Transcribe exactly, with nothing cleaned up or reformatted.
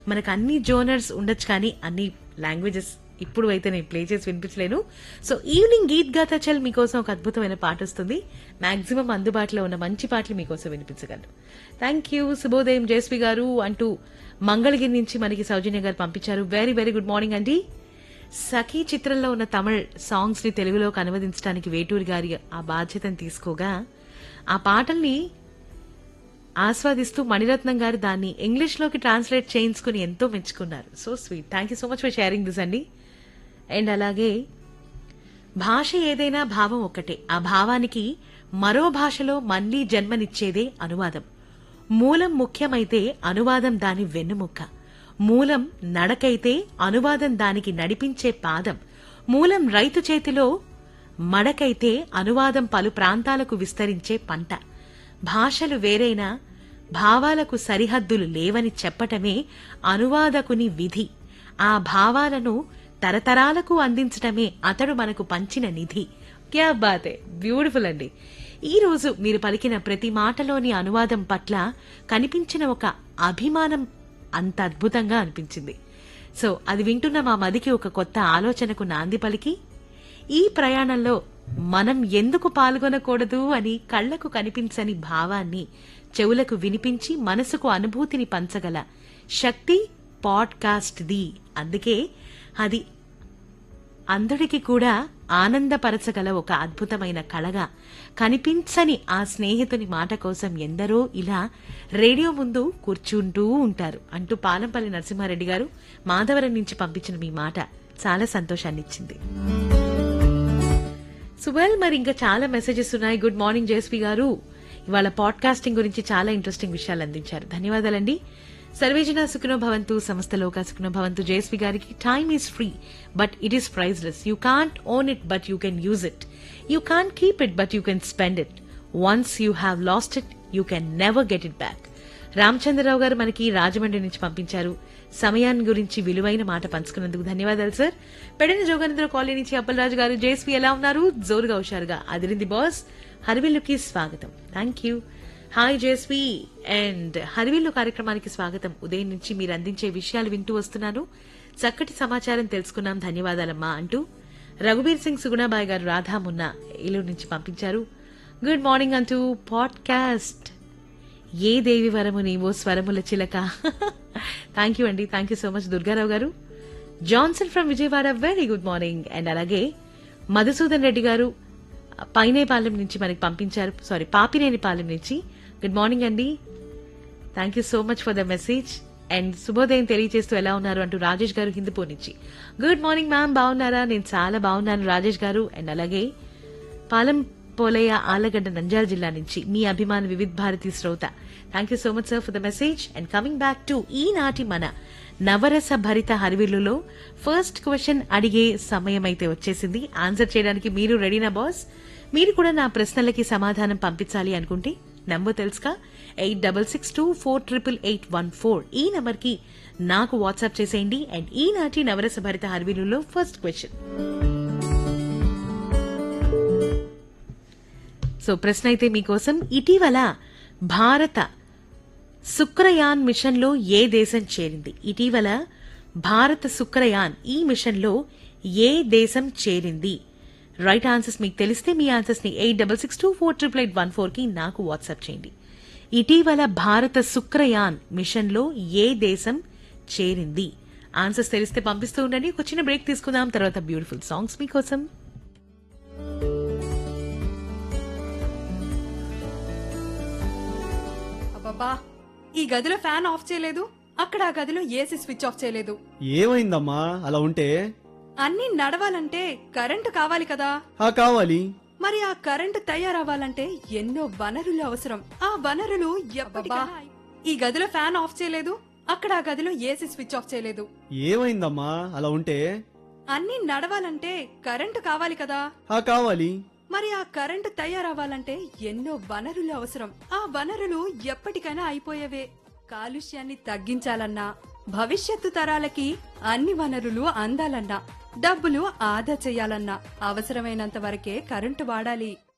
మనకు అన్ని జోనర్స్ ఉండొచ్చు కానీ అన్ని లాంగ్వేజెస్ ఇప్పుడు అయితే నేను ప్లే చేసి వినిపించలేను. సో ఈవినింగ్ గీత్ గాతా చల్ మీకోసం ఒక అద్భుతమైన పాట వస్తుంది. మాక్సిమం అందుబాటులో ఉన్న మంచి పాటలు మీకోసం వినిపించగలను. Thank you. శుభోదయం జయశ్రీ గారు అంటూ మంగళగిరి నుంచి మనకి సౌజన్య గారు పంపించారు. వెరీ వెరీ గుడ్ మార్నింగ్ అండి. సఖీ చిత్రంలో ఉన్న తమిళ్ సాంగ్స్ ని తెలుగులోకి అనువదించడానికి వేటూరి గారి ఆ బాధ్యతను తీసుకోగా ఆ పాటల్ని ఆస్వాదిస్తూ మణిరత్నం గారు దాన్ని ఇంగ్లీష్ లోకి ట్రాన్స్లేట్ చేయించుకుని ఎంతో మెచ్చుకున్నారు. So sweet. Thank you so much for sharing this అండి. అండ్ అలాగే భాష ఏదైనా భావం ఒక్కటే, ఆ భావానికి మరో భాషలో మళ్లీ జన్మనిచ్చేదే అనువాదం. మూలం ముఖ్యమైతే అనువాదం దాని వెన్నుముక్క. మూలం నడకైతే అనువాదం దానికి నడిపించే పాదం. మూలం రైతు చేతిలో మడకైతే అనువాదం పలు ప్రాంతాలకు విస్తరించే పంట. భాషలు వేరైనా భావాలకు సరిహద్దులు లేవని చెప్పటమే అనువాదకుని విధి. ఆ భావాలను తరతరాలకు అందించటమే అతడు మనకు పంచిన నిధి. క్యా బాతే, బ్యూటిఫుల్ అండి. ఈ రోజు మీరు పలికిన ప్రతి మాటలోని అనువాదం పట్ల కనిపించిన ఒక అభిమానం అంత అద్భుతంగా అనిపించింది. సో అది వింటున్న మా మదికి ఒక కొత్త ఆలోచనకు నాంది పలికి ఈ ప్రయాణంలో మనం ఎందుకు పాల్గొనకూడదు అని కళ్లకు కనిపించని భావాన్ని చెవులకు వినిపించి మనసుకు అనుభూతిని పంచగల శక్తి పాడ్కాస్ట్ ది. అందుకే అది అందరికి కూడా ఆనందపరచగల ఒక అద్భుతమైన కళగా కనిపించని ఆ స్నేహితుని మాట కోసం ఎందరో ఇలా రేడియో ముందు కూర్చుంటూ ఉంటారు అంటూ పాలంపల్లి నరసింహారెడ్డి గారు మాధవరం నుంచి పంపించిన మీ మాట చాలా సంతోషాన్నిచ్చింది. సువెల్, మరి ఇంకా చాలా మెసేజెస్ ఉన్నాయి. గుడ్ మార్నింగ్ జయశ్రీ గారు, ఇవాళ పాడ్కాస్టింగ్ గురించి చాలా ఇంట్రెస్టింగ్ విషయాలు అందించారు. ధన్యవాదాలండి. సర్వేజన సుఖినో భవంతు, సమస్తలోక సుఖినో భవంతు. జయశ్రీ గారికి time is free but it is priceless. You can't own it but you can use it. You can't keep it but you can spend it. Once you have lost it you can never get it back. Ramachandra Rao గారు మనకి రాజమండ్రి నుంచి పంపించారు. సమయాన్ని గురించి విలువైన మాట పంచుకున్నందుకు ధన్యవాదాలు సార్. పెడన జోగేంద్ర కాలనీ నుంచి అప్పలరాజు గారు, జయశ్రీ ఎలా ఉన్నారు? జోరుగా హుషారుగా అదిరింది బాస్. హరివిల్లుకి స్వాగతం. Thank you. Hi Jayashree and హరివిల్లు కార్యక్రమానికి స్వాగతం. ఉదయం నుంచి మీరు అందించే విషయాలు వింటూ వస్తున్నాను. చక్కటి సమాచారం తెలుసుకున్నాం, ధన్యవాదాలమ్మా అంటూ రఘుబీర్ సింగ్ సుగుణాబాయ్ గారు రాధామున్న ఏలూరు నుంచి పంపించారు. గుడ్ మార్నింగ్ అంటూ పాడ్కాస్ట్ ఏ దేవి వరము నీవో స్వరముల చిలక. థ్యాంక్ యూ అండి. Thank you so much Durgarao గారు. Johnson from Vijayawada, very good morning. And అలాగే మధుసూదన్ రెడ్డి గారు పైనేపాలెం నుంచి మనకి పంపించారు. సారీ, పాపినేనిపాలెం నుంచి. గుడ్ మార్నింగ్ అండి. Thank you so much for the message. And శుభోదయం తెలియజేస్తూ ఎలా ఉన్నారు అంటూ రాజేష్ గారు హిందూపూర్ నుంచి. గుడ్ మార్నింగ్ మ్యామ్, బాగున్నారా? నేను చాలా బాగున్నాను రాజేష్ గారు. అండ్ అలాగే పాలెం పోలయ్య ఆలగడ్డ నంద్యాల జిల్లా నుంచి మీ అభిమాన వివిధ్ భారతి శ్రోత. Thank you so much sir for the message. And coming back to ఈనాటి మన నవరస భరిత హరివిల్లులో ఫస్ట్ క్వశ్చన్ అడిగే సమయం అయితే వచ్చేసింది. ఆన్సర్ చేయడానికి మీరు రెడీనా బాస్? మీరు కూడా నా ప్రశ్నలకి సమాధానం పంపించాలి అనుకుంటే నంబర్ తెలుసుగా, eight double six two four triple eight one four. ఈ నంబర్ కి నాకు వాట్సాప్ చేసేయండి. అండ్ ఈనాటి నవరస భరిత హరివిల్లులో ఫస్ట్ క్వశ్చన్. సో ప్రశ్న అయితే మీకోసం. ఇటీవల భారత శుక్రయాన్ మిషన్ లో ఏ దేశం చేరింది? ఇటీవల భారత శుక్రయాన్ ఈ మిషన్ లో ఏ దేశం చేరింది? రైట్ ఆన్సర్స్ మీకు తెలిస్తే మీ ఆన్సర్స్ ని eight double six two four triple eight one four కి నాకు వాట్సాప్ చేయండి. ఇటీవల భారత శుక్రయాన్ మిషన్ లో ఏ దేశం చేరింది? ఆన్సర్స్ తెలిస్తే పంపిస్తూ ఉండండి. ఒక చిన్న బ్రేక్ తీసుకుందాం, తర్వాత బ్యూటిఫుల్ సాంగ్స్ మీకోసం. అబ్బబ్బా, ఈ గదిలో ఫ్యాన్ ఆఫ్ చేయలేదు, అక్కడ ఆ గదిలో ఏసీ స్విచ్ ఆఫ్ చేయలేదు. ఏమైందమ్మా అలా ఉంటే? అన్నీ నడవాలంటే కరెంటు కావాలి కదా. ఆ కావాలి. మరి ఆ కరెంటు తయారవ్వాలంటే ఎన్నో వనరులు అవసరం. ఆ వనరులు ఎప్పటికైనా. ఈ గదిలో ఫ్యాన్ ఆఫ్ చేయలేదు, అక్కడ ఆ గదిలో ఏసీ స్విచ్ ఆఫ్ చేయలేదు. ఏమైందమ్మా అలా ఉంటే? అన్నీ నడవాలంటే కరెంటు కావాలి కదా. ఆ కావాలి. మరి ఆ కరెంటు తయారవ్వాలంటే ఎన్నో వనరులు అవసరం. ఆ వనరులు ఎప్పటికైనా అయిపోయేవే. కాలుష్యాన్ని తగ్గించాలన్నా, భవిష్యత్తు తరాలకి అన్ని వనరులు అందాలన్నా, డబ్బులు ఆదా చేయాలన్నా అవసరమైనంత వరకే కరెంటు వాడాలి.